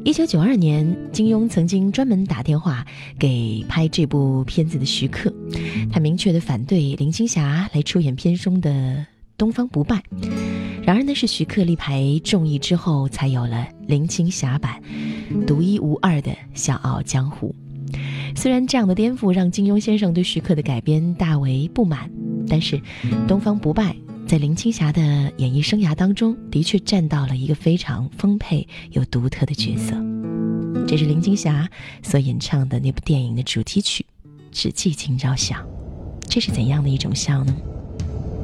1992年，金庸曾经专门打电话给拍这部片子的徐克，他明确地反对林青霞来出演片中的东方不败。然而呢，是徐克力排众议之后，才有了林青霞版独一无二的《笑傲江湖》。虽然这样的颠覆让金庸先生对徐克的改编大为不满，但是东方不败在林青霞的演艺生涯当中的确占到了一个非常丰沛又独特的角色。这是林青霞所演唱的那部电影的主题曲《只记今朝笑》。这是怎样的一种笑呢？